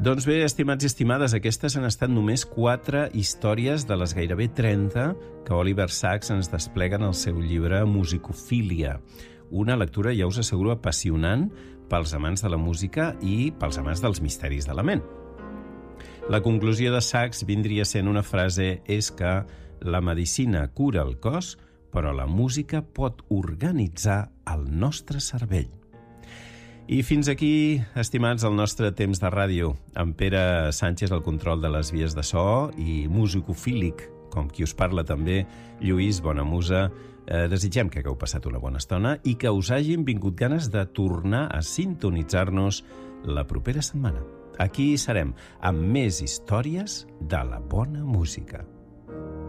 Doncs bé, estimats i estimades, aquestes han estat només 4 històries de les gairebé 30 que Oliver Sacks ens desplega en el seu llibre Musicofília. Una lectura, ja us asseguro, apassionant pels amants de la música i pels amants dels misteris de la ment. La conclusió de Sacks vindria sent una frase: és que la medicina cura el cos, però la música pot organitzar el nostre cervell. I fins aquí, estimats, el nostre temps de ràdio. En Pere Sánchez al control de les vies de so i musicofílic, com qui us parla també, Lluís Bonamusa. Desitgem que hagueu passat una bona estona i que us hagin vingut ganes de tornar a sintonitzar-nos la propera setmana. Aquí serem amb més històries de la bona música.